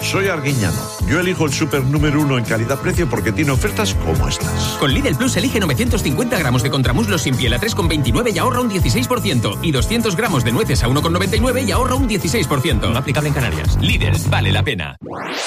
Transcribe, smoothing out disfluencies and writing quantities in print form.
soy Arguiñano. Yo elijo el súper número 1 en calidad-precio porque tiene ofertas como estas. Con Lidl Plus elige 950 gramos de contramuslos sin piel a 3,29 y ahorra un 16%. Y 200 gramos de nueces a 1,99 y ahorra un 16%. No aplicable en Canarias. Lidl, vale la pena.